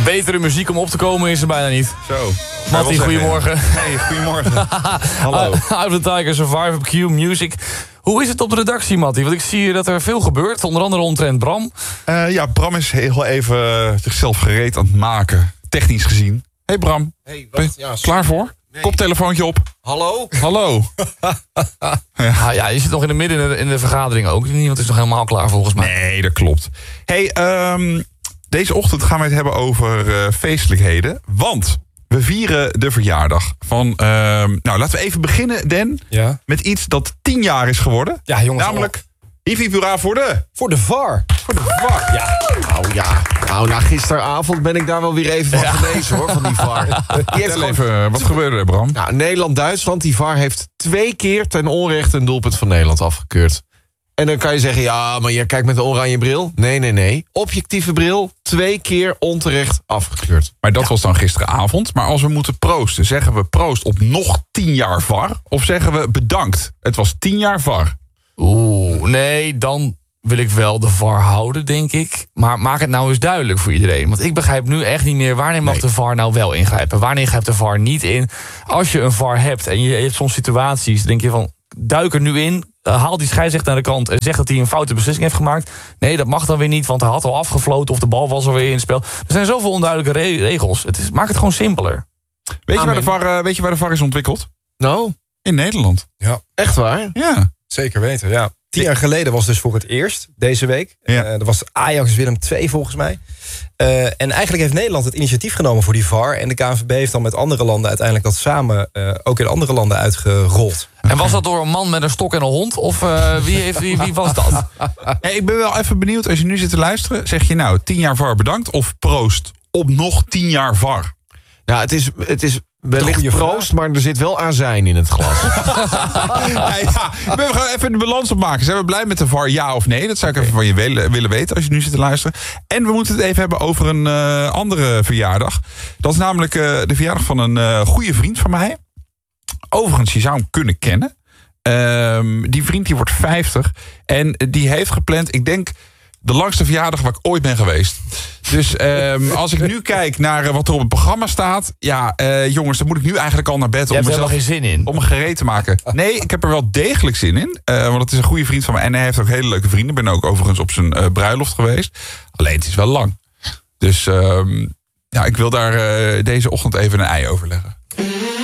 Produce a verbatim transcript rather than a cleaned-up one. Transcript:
Betere muziek om op te komen is er bijna niet. Zo. Mattie, goedemorgen. Hey, goedemorgen. Hallo. Out of the Tiger, Survivor, Q Music. Hoe is het op de redactie, Mattie? Want ik zie dat er veel gebeurt, onder andere omtrent Bram. Uh, ja, Bram is heel even uh, zichzelf gereed aan het maken, technisch gezien. Hey Bram, hey, wat? Ja, klaar voor? Nee. Koptelefoontje op. Hallo? Hallo. ja. Ah, ja, je zit nog in de midden in de, in de vergadering ook. Niemand is nog helemaal klaar volgens mij. Nee, dat klopt. Hey, um, deze ochtend gaan we het hebben over uh, feestelijkheden. Want we vieren de verjaardag van... Uh, nou, laten we even beginnen, Den, ja? met iets dat tien jaar is geworden. Ja, jongens. Namelijk, Hivi Pura voor de... Voor de V A R. Voor de V A R. Ja. Nou ja, nou, na gisteravond ben ik daar wel weer even van ja. genezen, hoor, van die V A R. Die heeft gewoon... even, wat gebeurde er, Bram? Nou, Nederland-Duitsland, die V A R heeft twee keer ten onrechte een doelpunt van Nederland afgekeurd. En dan kan je zeggen, ja, maar je kijkt met een oranje bril. Nee, nee, nee. Objectieve bril, twee keer onterecht afgekeurd. Maar dat ja. was dan gisteravond. Maar als we moeten proosten, zeggen we proost op nog tien jaar V A R? Of zeggen we bedankt, het was tien jaar V A R? Oeh, nee, dan wil ik wel de V A R houden, denk ik. Maar maak het nou eens duidelijk voor iedereen. Want ik begrijp nu echt niet meer, wanneer mag nee. de V A R nou wel ingrijpen? Wanneer grijpt de V A R niet in? Als je een V A R hebt en je hebt soms situaties, denk je van, duik er nu in, haal die scheidsrechter naar de kant en zeg dat hij een foute beslissing heeft gemaakt. Nee, dat mag dan weer niet, want hij had al afgefloten of de bal was alweer in het spel. Er zijn zoveel onduidelijke re- regels. Het is, maak het gewoon simpeler. Weet je, waar de V A R, uh, weet je waar de V A R is ontwikkeld? Nou? In Nederland. Ja. Echt waar? Ja. Zeker weten, ja. Tien jaar geleden was dus voor het eerst, deze week. Ja. Uh, dat was Ajax Willem twee volgens mij. Uh, en eigenlijk heeft Nederland het initiatief genomen voor die V A R. En de K N V B heeft dan met andere landen uiteindelijk dat samen uh, ook in andere landen uitgerold. En was dat door een man met een stok en een hond? Of uh, wie, heeft, wie, wie was dat? Hey, ik ben wel even benieuwd, als je nu zit te luisteren, zeg je nou tien jaar V A R bedankt of proost op nog tien jaar V A R? Ja, het is, het is wellicht proost, maar er zit wel azijn in het glas. ja, ja. We gaan even de balans opmaken. Zijn we blij met de V A R, ja of nee? Dat zou ik even van je willen weten als je nu zit te luisteren. En we moeten het even hebben over een uh, andere verjaardag. Dat is namelijk uh, de verjaardag van een uh, goede vriend van mij. Overigens, je zou hem kunnen kennen. Um, die vriend die wordt vijftig. En die heeft gepland, ik denk, de langste verjaardag waar ik ooit ben geweest. Dus um, als ik nu kijk naar uh, wat er op het programma staat... ja, uh, jongens, dan moet ik nu eigenlijk al naar bed. Je om hebt er geen zin in. Om me gereed te maken. Nee, ik heb er wel degelijk zin in. Uh, want het is een goede vriend van mij. En hij heeft ook hele leuke vrienden. Ik ben ook overigens op zijn uh, bruiloft geweest. Alleen, het is wel lang. Dus um, ja, ik wil daar uh, deze ochtend even een ei over leggen.